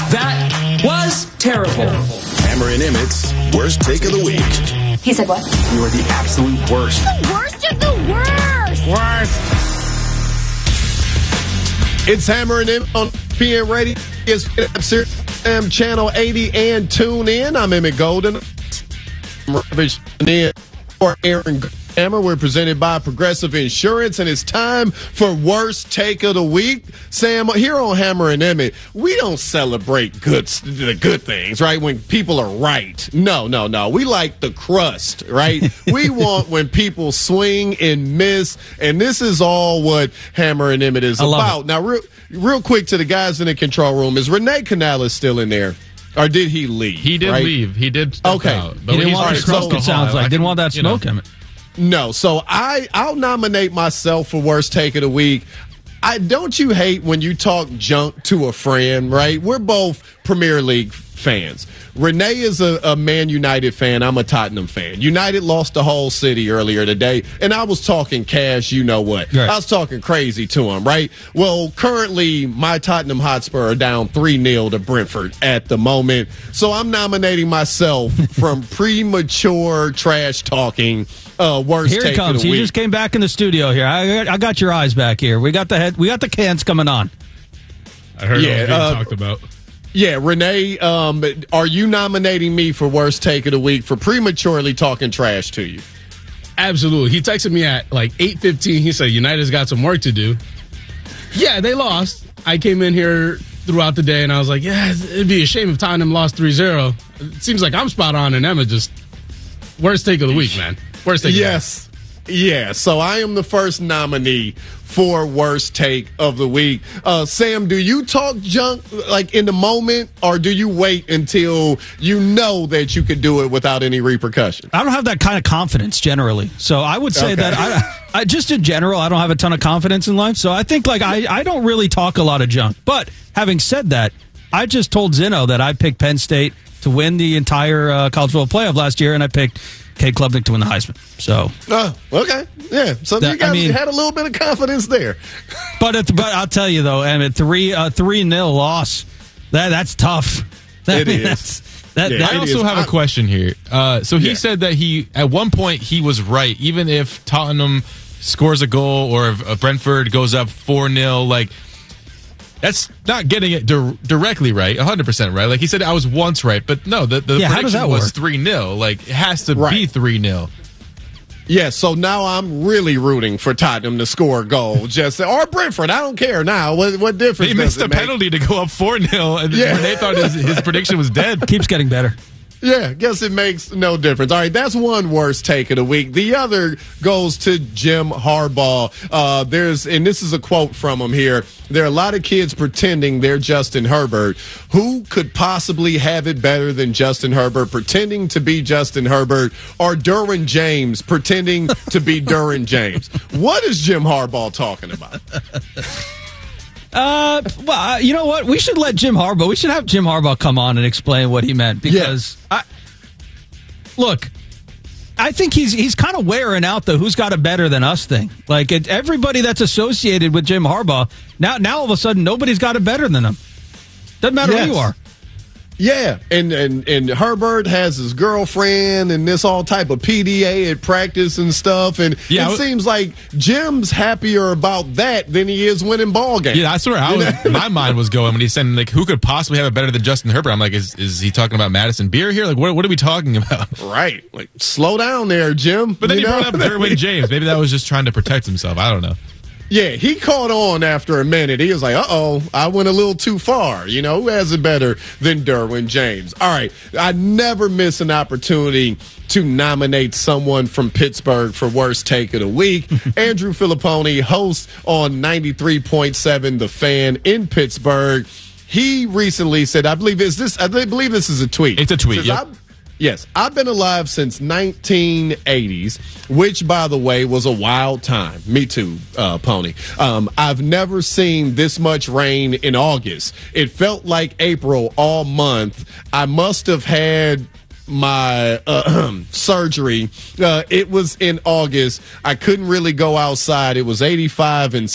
That was terrible. Hammer and Emmett's worst take of the week. He said what? You are the absolute worst. The worst of the worst. It's Hammer and Emmett on PN Radio. It's Channel 80 and tune in. I'm Emmett Golden. For Aaron Hammer, we're presented by Progressive Insurance, and it's time for Worst Take of the Week. Sam, here on Hammer and Emmett, we don't celebrate the good things, right? When people are right. No. We like the crust, right? We want when people swing and miss, and this is all what Hammer and Emmett is about. Now, real quick to the guys in the control room, is Renee Canales still in there? Or did he leave? He did leave. He did step out. But he didn't want the smoke, it sounds like. Didn't want that smoke, Emmett. No, so I'll nominate myself for Worst Take of the Week. Don't you hate when you talk junk to a friend, right? We're both Premier League fans. Renee is a Man United fan. I'm a Tottenham fan. United lost the whole city earlier today, and I was talking cash, you know what. Right. I was talking crazy to him, right? Well, currently, my Tottenham Hotspur are down 3-0 to Brentford at the moment, so I'm nominating myself from premature trash talking. Worst here take he comes. of the He week. just came back in the studio here. I got your eyes back here. We got the cans coming on. I heard what was being talked about. Yeah, Renee, are you nominating me for Worst Take of the Week for prematurely talking trash to you? Absolutely. He texted me at like 8:15. He said, United's got some work to do. Yeah, they lost. I came in here throughout the day, and I was like, yeah, it'd be a shame if Tottenham lost 3-0. It seems like I'm spot on, and Emma just worst take of the week, man. Worst take of the week. Yeah, so I am the first nominee for Worst Take of the Week. Sam, do you talk junk like in the moment, or do you wait until you know that you could do it without any repercussion? I don't have that kind of confidence generally. So I would say that I just in general, I don't have a ton of confidence in life. So I think like I don't really talk a lot of junk. But having said that, I just told Zeno that I picked Penn State to win the entire college football playoff last year, and I picked Cade Klubnik to win the Heisman. So, okay, yeah. So you guys had a little bit of confidence there. But I'll tell you though, Emmett, 3-0 loss. That's tough. I also have a question here. So he said that at one point he was right, even if Tottenham scores a goal or if Brentford goes up 4-0, like. That's not getting it directly right, 100% right. Like he said, I was once right, but no, the prediction was 3-0. Like it has to be 3-0. Yeah, so now I'm really rooting for Tottenham to score a goal. Or Brentford, I don't care now. What difference? He missed a penalty to go up 4-0, and Renee thought his prediction was dead. Keeps getting better. Yeah, guess it makes no difference. All right, that's one worst take of the week. The other goes to Jim Harbaugh. And this is a quote from him here. There are a lot of kids pretending they're Justin Herbert. Who could possibly have it better than Justin Herbert pretending to be Justin Herbert, or Derwin James pretending to be Derwin James? What is Jim Harbaugh talking about? Well, you know what? We should have Jim Harbaugh come on and explain what he meant, because I think he's kind of wearing out the who's got it better than us thing. Like everybody that's associated with Jim Harbaugh, now all of a sudden nobody's got it better than him. Doesn't matter who you are. Yeah, and Herbert has his girlfriend and this all type of PDA at practice and stuff, and it seems like Jim's happier about that than he is winning ball games. Yeah, that's where my mind was going when he's saying, like, who could possibly have it better than Justin Herbert? I'm like, is he talking about Madison Beer here? Like, what are we talking about? Right. Like, slow down there, Jim. But then he brought up Derwin James. Maybe that was just trying to protect himself. I don't know. Yeah, he caught on after a minute. He was like, I went a little too far. You know, who has it better than Derwin James? All right, I never miss an opportunity to nominate someone from Pittsburgh for Worst Take of the Week. Andrew Filipponi, host on 93.7 The Fan in Pittsburgh. He recently said, I believe this is a tweet. It's a tweet, Yes, I've been alive since 1980s, which, by the way, was a wild time. Me too, Pony. I've never seen this much rain in August. It felt like April all month. I must have had my surgery. It was in August. I couldn't really go outside. It was 85 and